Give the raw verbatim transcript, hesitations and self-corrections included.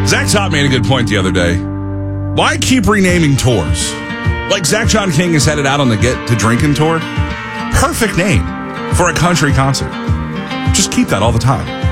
Zach Top made a good point the other day. Why keep renaming tours? Like Zach John King is headed out on the Get to Drinking tour. Perfect name for a country concert. Just keep that all the time.